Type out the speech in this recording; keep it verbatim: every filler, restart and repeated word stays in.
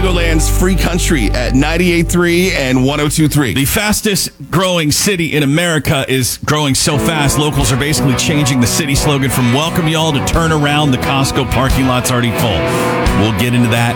Chicagoland's free country at ninety-eight point three and one oh two point three. The fastest growing city in America is growing so fast, locals are basically changing the city slogan from welcome y'all to turn around, the Costco parking lot's already full. We'll get into that